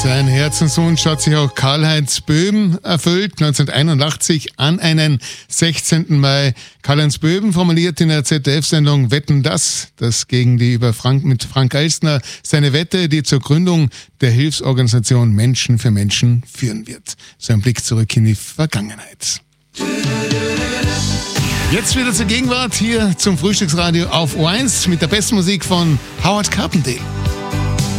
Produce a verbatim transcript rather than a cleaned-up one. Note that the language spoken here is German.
Sein Herzenswunsch hat sich auch Karl-Heinz Böhm erfüllt, neunzehnhunderteinundachtzig an einen sechzehnten Mai. Karl-Heinz Böhm formuliert in der Z D F-Sendung Wetten, dass, das gegen die über Frank, mit Frank Elstner seine Wette, die zur Gründung der Hilfsorganisation Menschen für Menschen führen wird. So ein Blick zurück in die Vergangenheit. Jetzt wieder zur Gegenwart, hier zum Frühstücksradio auf O eins mit der besten Musik von Howard Carpendale.